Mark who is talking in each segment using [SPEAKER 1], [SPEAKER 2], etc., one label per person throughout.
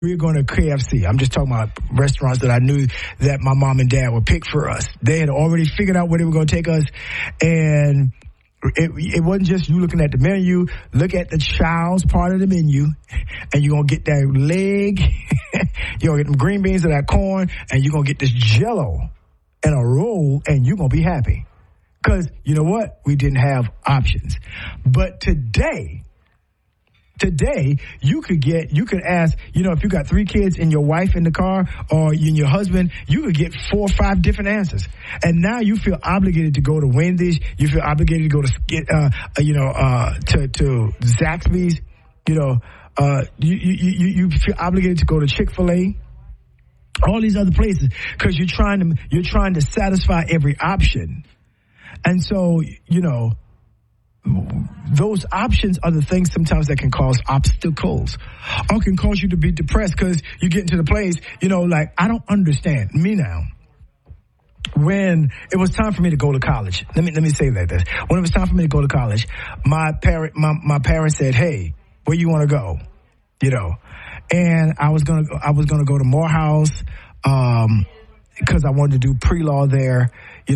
[SPEAKER 1] we were going to KFC. I'm just talking about restaurants that I knew that my mom and dad would pick for us. They had already figured out where they were going to take us, and it wasn't just you looking at the menu. Look at the child's part of the menu, and you're going to get that leg, you're going to get them green beans and that corn, and you're going to get this Jell-O and a roll, and you're going to be happy. Because, you know what? We didn't have options. But today, you could ask, if you got 3 kids and your wife in the car or your husband, you could get 4 or 5 different answers. And now you feel obligated to go to Wendy's. You feel obligated to go to Zaxby's. You feel obligated to go to Chick-fil-A. All these other places because you're trying to satisfy every option. And so, those options are the things sometimes that can cause obstacles or can cause you to be depressed because you get into the place, I don't understand me now. When it was time for me to go to college, let me say it like this. When it was time for me to go to college, my parents said, "Hey, where you want to go?" And I was gonna go to Morehouse, because I wanted to do pre-law there, and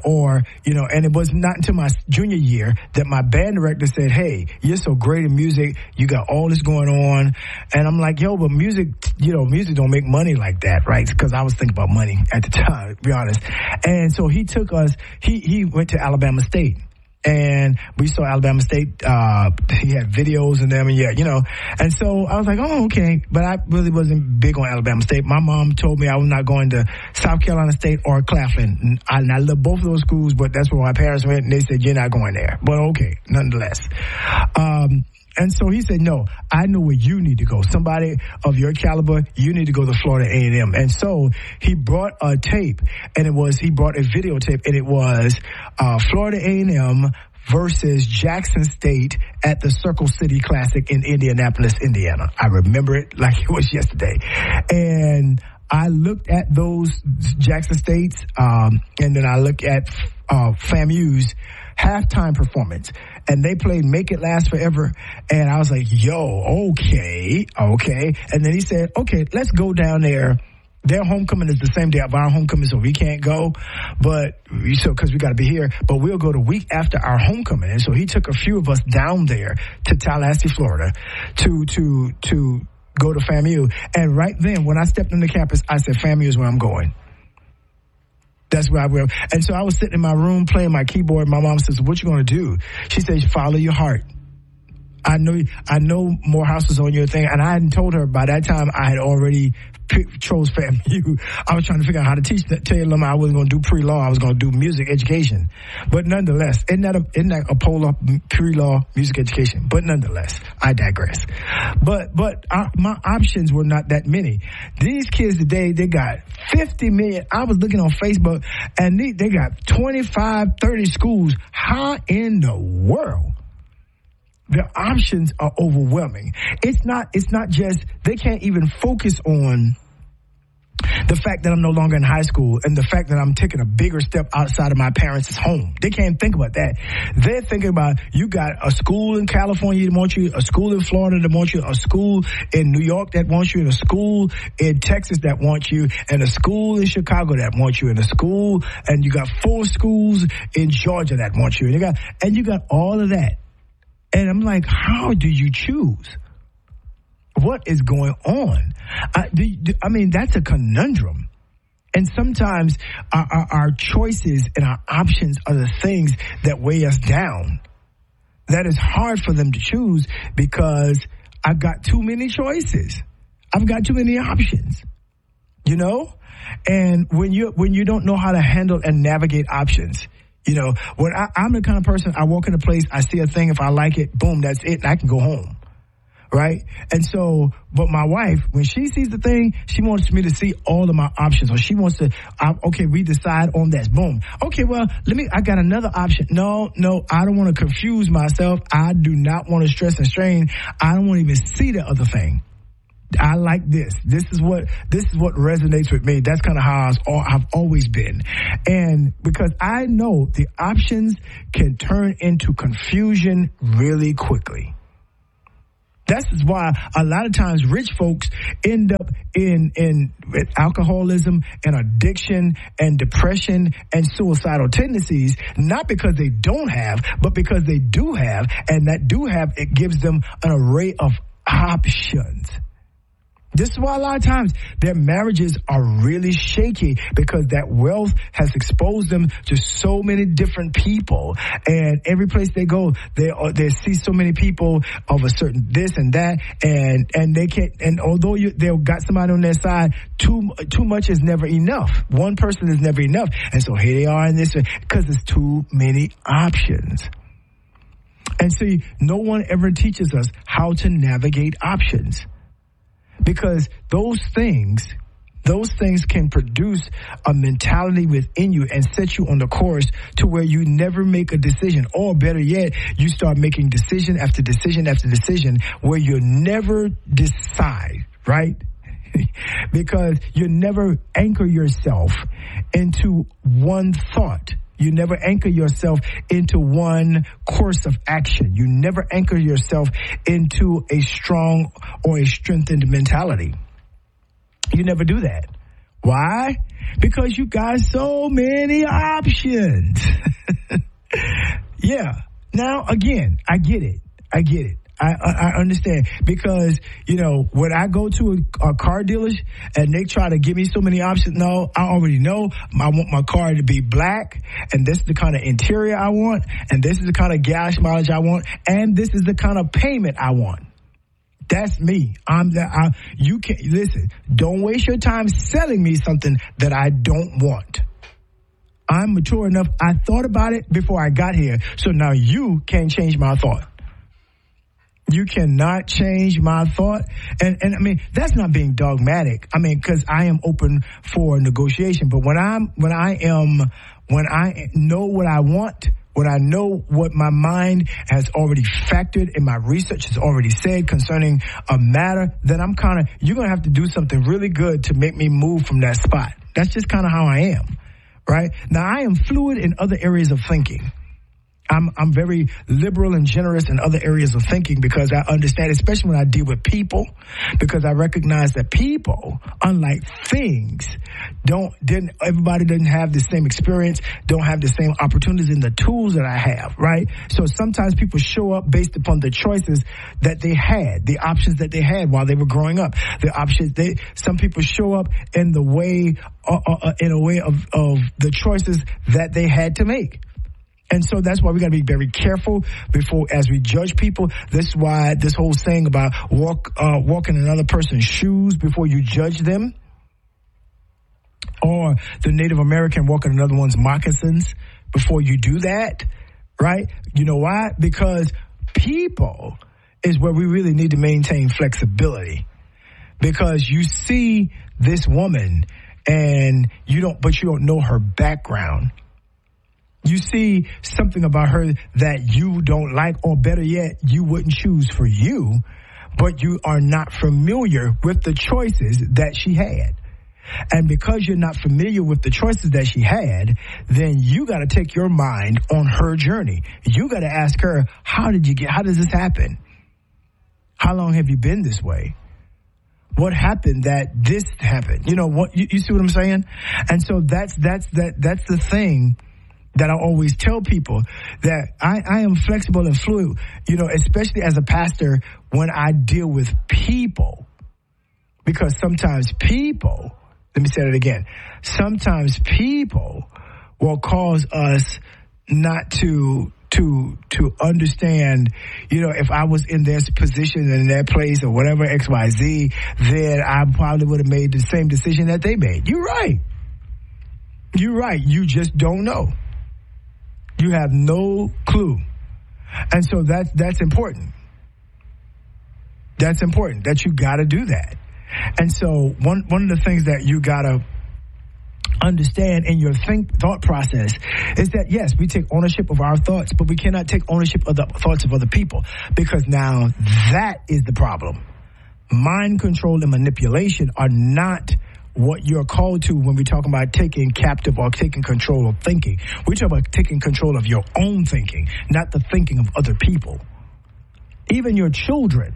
[SPEAKER 1] it was not until my junior year that my band director said, "Hey, you're so great in music. You got all this going on." And I'm like, "Yo, but music don't make money like that, right?" Because I was thinking about money at the time, to be honest. And so he took us, he went to Alabama State. And we saw Alabama State, he had videos in them, and so I was like, oh, okay. But I really wasn't big on Alabama State. My mom told me I was not going to South Carolina State or Claflin. And I love both of those schools, but that's where my parents went, and they said, you're not going there. But okay, nonetheless. And so he said, no, I know where you need to go. Somebody of your caliber, you need to go to Florida A&M. And so he brought a tape, and he brought a videotape, and it was Florida A&M versus Jackson State at the Circle City Classic in Indianapolis, Indiana. I remember it like it was yesterday. And I looked at those Jackson States, and then I looked at FAMU's halftime performance, and they played Make It Last Forever, and I was like, yo, okay. And then he said, okay, let's go down there. Their homecoming is the same day of our homecoming, so we can't go, because we got to be here, but we'll go the week after our homecoming. And so he took a few of us down there to Tallahassee, Florida, to go to FAMU. And right then, when I stepped on the campus, I said, FAMU is where I'm going. That's where I will. And so I was sitting in my room playing my keyboard. My mom says, what you going to do? She says, follow your heart. I know Morehouse was on your thing, and I hadn't told her by that time I had already chose FAMU. I was trying to figure out how to tell them I wasn't going to do pre-law. I was going to do music education. But nonetheless, isn't that a polar pre-law music education? But nonetheless, I digress. But my options were not that many. These kids today, they got 50 million. I was looking on Facebook, and they got 25, 30 schools. How in the world? The options are overwhelming. It's not just, they can't even focus on the fact that I'm no longer in high school and the fact that I'm taking a bigger step outside of my parents' home. They can't think about that. They're thinking about, you got a school in California that wants you, a school in Florida that wants you, a school in New York that wants you, and a school in Texas that wants you, and a school in Chicago that wants you, and a school, and you got 4 schools in Georgia that want you. And you got all of that. And I'm like, how do you choose? What is going on? That's a conundrum. And sometimes our choices and our options are the things that weigh us down. That is hard for them to choose because I've got too many choices. I've got too many options, And when you don't know how to handle and navigate options, when I'm the kind of person, I walk in a place, I see a thing, if I like it, boom, that's it, and I can go home, right? And so, but my wife, when she sees the thing, she wants me to see all of my options, or she wants to, we decide on this, boom. Okay, well, I got another option. No, I don't want to confuse myself. I do not want to stress and strain. I don't want to even see the other thing. I like this. This is what resonates with me. That's kind of how I've always been. And because I know the options can turn into confusion really quickly. That's why a lot of times rich folks end up in alcoholism and addiction and depression and suicidal tendencies, not because they don't have, but because they do have, and that do have, it gives them an array of options. This is why a lot of times their marriages are really shaky, because that wealth has exposed them to so many different people. And every place they go, they see so many people of a certain this and that, and they can't. And although they've got somebody on their side, too much is never enough. One person is never enough, and so here they are in this because there's too many options. And see, no one ever teaches us how to navigate options. Because those things can produce a mentality within you and set you on the course to where you never make a decision. Or better yet, you start making decision after decision after decision where you never decide, right? Because you never anchor yourself into one thought. You never anchor yourself into one course of action. You never anchor yourself into a strong or a strengthened mentality. You never do that. Why? Because you got so many options. Yeah. Now, again, I get it. I understand, because, when I go to a car dealer and they try to give me so many options, no, I already know I want my car to be black, and this is the kind of interior I want, and this is the kind of gas mileage I want, and this is the kind of payment I want. That's me. You can't, listen, don't waste your time selling me something that I don't want. I'm mature enough. I thought about it before I got here, so now you can't change my thought. You cannot change my thought. And I mean, that's not being dogmatic. I mean, because I am open for negotiation. But when I know what I want, when I know what my mind has already factored and my research has already said concerning a matter, then you're going to have to do something really good to make me move from that spot. That's just kind of how I am, right? Now, I am fluid in other areas of thinking. I'm very liberal and generous in other areas of thinking, because I understand, especially when I deal with people, because I recognize that people, unlike things, everybody doesn't have the same experience, don't have the same opportunities and the tools that I have, right? So sometimes people show up based upon the choices that they had, the options that they had while they were growing up. Some people show up in the way, in a way of the choices that they had to make. And so that's why we got to be very careful as we judge people. This is why this whole saying about walk in another person's shoes before you judge them, or the Native American walk in another one's moccasins before you do that, right? You know why? Because people is where we really need to maintain flexibility. Because you see this woman and you don't know her background. You see something about her that you don't like, or better yet, you wouldn't choose for you, but you are not familiar with the choices that she had. And because you're not familiar with the choices that she had, then you got to take your mind on her journey. You got to ask her, how does this happen? How long have you been this way? What happened that this happened? You see what I'm saying? And so that's the thing that I always tell people, that I am flexible and fluid, especially as a pastor when I deal with people. Because sometimes people, let me say it again, sometimes people will cause us not to understand, if I was in their position, in their place, or whatever, XYZ, then I probably would have made the same decision that they made. You're right. You just don't know. You have no clue. And so that's important. That's important, that you got to do that. And so one of the things that you got to understand in your thought process is that, yes, we take ownership of our thoughts, but we cannot take ownership of the thoughts of other people, because now that is the problem. Mind control and manipulation are not what you're called to when we talk about taking captive or taking control of thinking. We talk about taking control of your own thinking, not the thinking of other people. Even your children,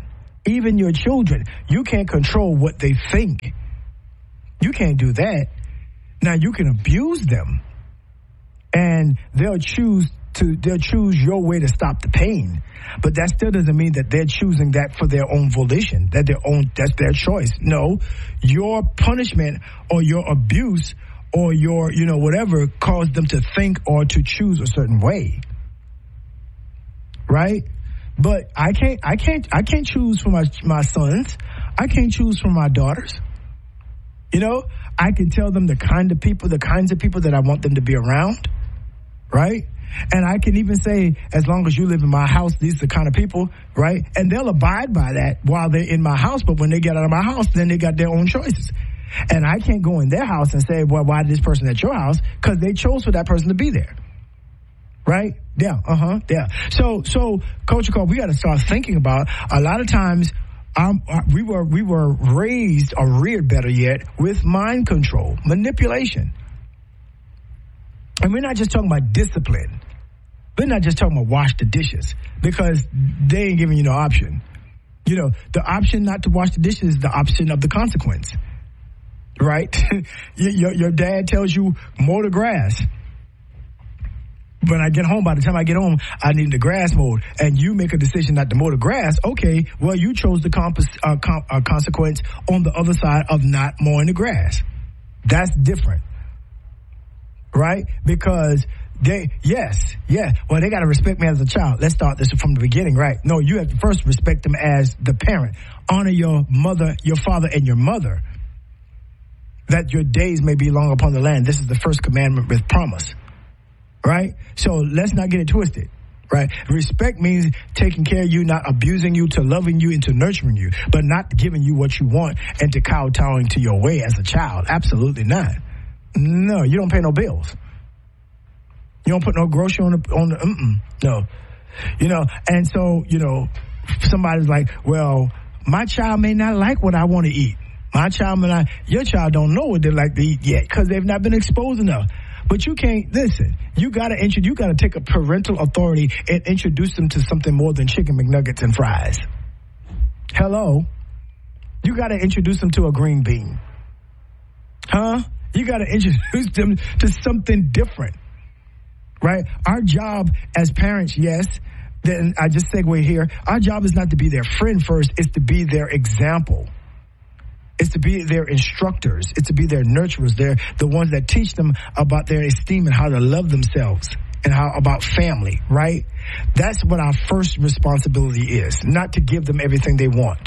[SPEAKER 1] Even your children, you can't control what they think. You can't do that. Now, you can abuse them, and they'll choose your way to stop the pain. But that still doesn't mean that they're choosing that for their own volition, that's their choice. No, your punishment or your abuse or your, whatever caused them to think or to choose a certain way. Right? But I can't choose for my sons. I can't choose for my daughters. I can tell them the kinds of people that I want them to be around. Right? And I can even say, as long as you live in my house, these are the kind of people, right? And they'll abide by that while they're in my house. But when they get out of my house, then they got their own choices. And I can't go in their house and say, well, why did this person at your house? Because they chose for that person to be there. Right? Yeah. Yeah. So, Coach Cole, we got to start thinking about a lot of times. We were raised or reared, better yet, with mind control, manipulation. And we're not just talking about discipline. We're not just talking about wash the dishes, because they ain't giving you no option. The option not to wash the dishes is the option of the consequence. Right? Your dad tells you mow the grass. When I get home, by the time I get home, I need the grass mowed. And you make a decision not to mow the grass. Okay, well, you chose the consequence on the other side of not mowing the grass. That's different. Right? Because they got to respect me as a child. Let's start this from the beginning, right? No, you have to first respect them as the parent. Honor your mother, your father, and your mother, that your days may be long upon the land. This is the first commandment with promise. Right? So let's not get it twisted. Right? Respect means taking care of you, not abusing you, to loving you and to nurturing you, but not giving you what you want and to kowtowing to your way as a child. Absolutely not. No, you don't pay no bills. You don't put no grocery on the no. And so, somebody's like, well, my child may not like what I want to eat. Your child don't know what they like to eat yet because they've not been exposed enough. But you can't, listen, you gotta take a parental authority and introduce them to something more than chicken McNuggets and fries. Hello? You gotta introduce them to a green bean. Huh? You gotta introduce them to something different. Right? Our job as parents, yes, then I just segue here, our job is not to be their friend first, it's to be their example. It's to be their instructors. It's to be their nurturers. They're the ones that teach them about their esteem and how to love themselves and how about family, right? That's what our first responsibility is, not to give them everything they want.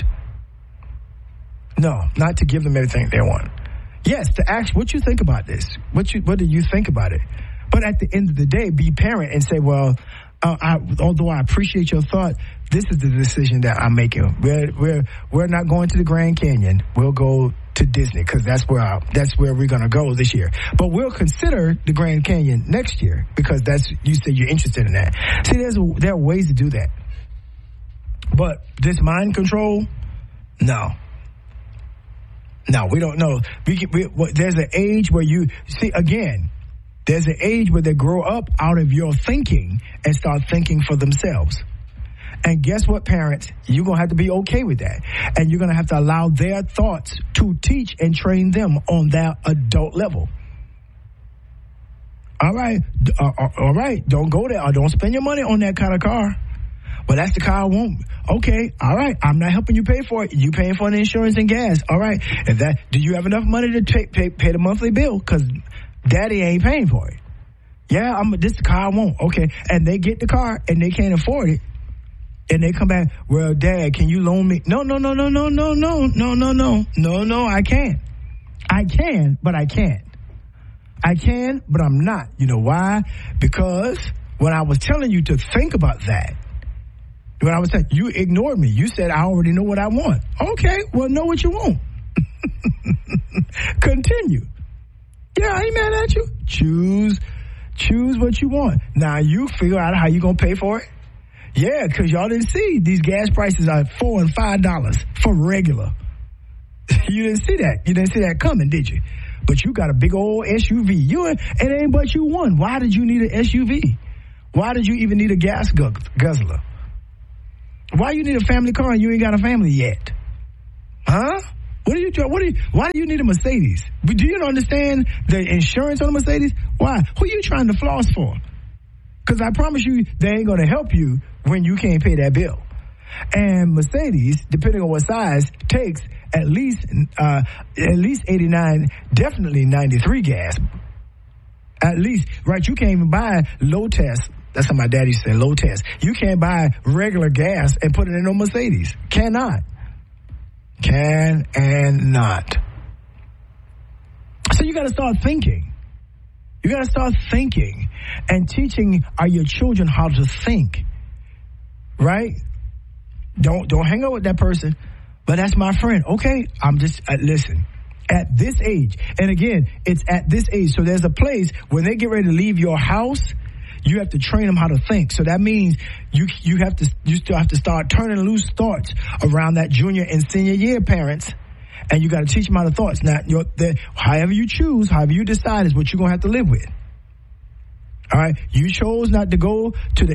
[SPEAKER 1] No, not to give them everything they want. Yes, to ask what you think about this. What do you think about it? But at the end of the day, be parent and say, well, although I appreciate your thought, this is the decision that I'm making. We're not going to the Grand Canyon. We'll go to Disney because that's where we're going to go this year. But we'll consider the Grand Canyon next year because you said you're interested in that. See, there are ways to do that. But this mind control, no, we don't know. There's an age where there's an age where they grow up out of your thinking and start thinking for themselves. And guess what, parents? You're going to have to be okay with that. And you're going to have to allow their thoughts to teach and train them on that adult level. All right. Don't go there or don't spend your money on that kind of car. Well, that's the car I want. Okay. All right. I'm not helping you pay for it. You paying for the insurance and gas. All right. Do you have enough money to pay the monthly bill? Because Daddy ain't paying for it. Yeah, this is the car I want. Okay. And they get the car and they can't afford it. And they come back, well, Dad, can you loan me? No, I can't. I can, but I can't. I can, but I'm not. You know why? Because when I was telling you to think about that, when I was saying, you ignored me. You said, I already know what I want. Okay, well, know what you want. Continue. Yeah, I ain't mad at you. Choose what you want. Now, you figure out how you going to pay for it. Yeah, because y'all didn't see these gas prices are $4 and $5 for regular. You didn't see that. You didn't see that coming, did you? But you got a big old SUV. It ain't but you one. Why did you need an SUV? Why did you even need a gas guzzler? Why you need a family car and you ain't got a family yet? Huh? Why do you need a Mercedes? Do you understand the insurance on a Mercedes? Why? Who you trying to floss for? Because I promise you, they ain't going to help you when you can't pay that bill. And Mercedes, depending on what size, takes at least 89, definitely 93 gas. At least, right? You can't even buy low test. That's what my daddy said, low test. You can't buy regular gas and put it in a Mercedes. Cannot. Can and not. So you got to start thinking. You got to start thinking and teaching your children how to think. Right? Don't hang out with that person. But that's my friend. Okay, I'm just, listen, at this age, and again, it's at this age. So there's a place when they get ready to leave your house, you have to train them how to think. So that means you still have to start turning loose thoughts around that junior and senior year parents, and you got to teach them how to thoughts. Now, however you choose, however you decide is what you're going to have to live with. All right, you chose not to go to the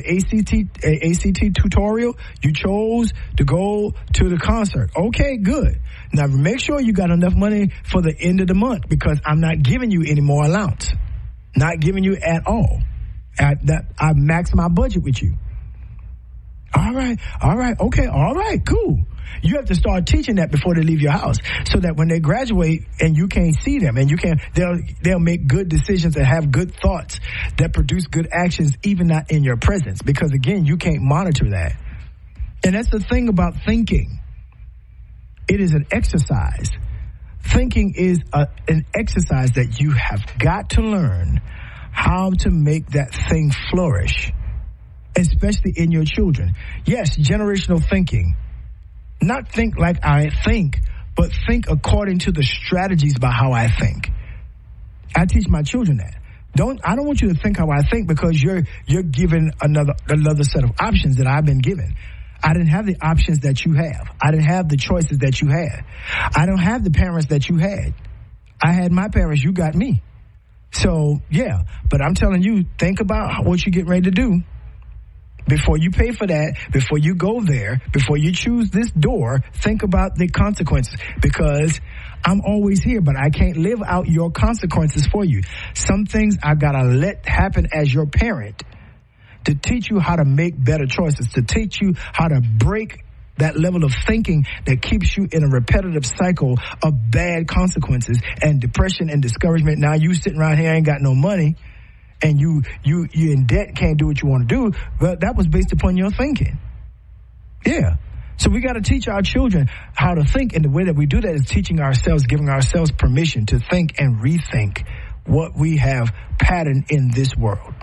[SPEAKER 1] ACT tutorial. You chose to go to the concert. Okay, good. Now make sure you got enough money for the end of the month, because I'm not giving you any more allowance. Not giving you at all. I maxed my budget with you. All right, okay, all right, cool. You have to start teaching that before they leave your house, so that when they graduate and you can't see them, and they'll make good decisions and have good thoughts that produce good actions, even not in your presence, because again, you can't monitor that. And that's the thing about thinking. It is an exercise. Thinking is an exercise that you have got to learn how to make that thing flourish, especially in your children. Yes, generational thinking. Not think like I think, but think according to the strategies about how I think. I teach my children that. I don't want you to think how I think, because you're given another set of options that I've been given. I didn't have the options that you have. I didn't have the choices that you had. I don't have the parents that you had. I had my parents, you got me. So, yeah, but I'm telling you, think about what you're getting ready to do. Before you pay for that, before you go there, before you choose this door, think about the consequences, because I'm always here, but I can't live out your consequences for you. Some things I gotta let happen as your parent to teach you how to make better choices, to teach you how to break that level of thinking that keeps you in a repetitive cycle of bad consequences and depression and discouragement. Now you sitting around here, ain't got no money, and you in debt, can't do what you want to do. But that was based upon your thinking. Yeah. So we got to teach our children how to think, and the way that we do that is teaching ourselves, giving ourselves permission to think and rethink what we have patterned in this world.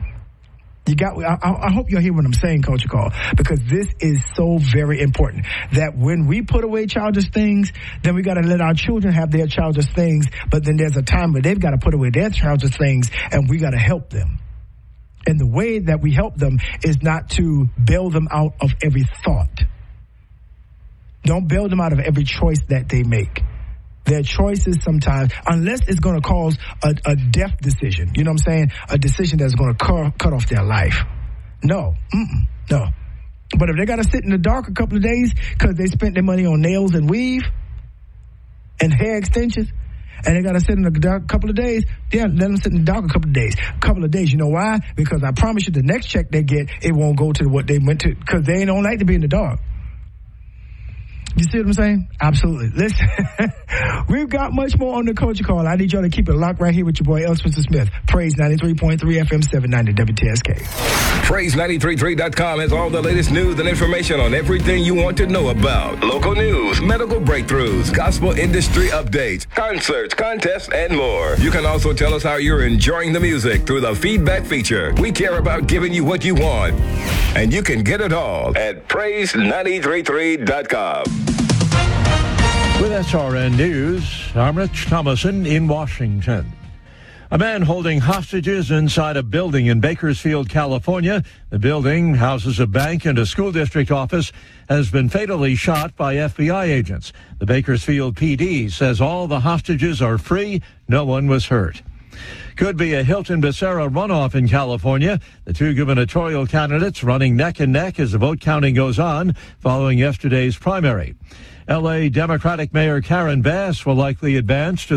[SPEAKER 1] I hope you'll hear what I'm saying, Culture Call, because this is so very important, that when we put away childish things, then we got to let our children have their childish things, but then there's a time where they've got to put away their childish things, and we got to help them. And the way that we help them is not to bail them out of every thought. Don't bail them out of every choice that they make. Their choices sometimes, unless it's going to cause a death decision, you know what I'm saying? A decision that's going to cut off their life. No. No. But if they got to sit in the dark a couple of days because they spent their money on nails and weave and hair extensions, and they got to sit in the dark a couple of days, yeah, let them sit in the dark a couple of days. You know why? Because I promise you the next check they get, it won't go to what they went to, because they don't like to be in the dark. You see what I'm saying? Absolutely. Listen, we've got much more on the Culture Call. I need y'all to keep it locked right here with your boy, L. Spencer Smith. Praise 93.3 FM 790 WTSK.
[SPEAKER 2] Praise933.com has all the latest news and information on everything you want to know about. Local news, medical breakthroughs, gospel industry updates, concerts, contests, and more. You can also tell us how you're enjoying the music through the feedback feature. We care about giving you what you want, and you can get it all at Praise933.com.
[SPEAKER 3] With SRN News, I'm Rich Thomason in Washington. A man holding hostages inside a building in Bakersfield, California. The building houses a bank and a school district office, has been fatally shot by FBI agents. The Bakersfield PD says all the hostages are free. No one was hurt. Could be a Hilton Becerra runoff in California. The two gubernatorial candidates running neck and neck as the vote counting goes on following yesterday's primary. L.A. Democratic Mayor Karen Bass will likely advance to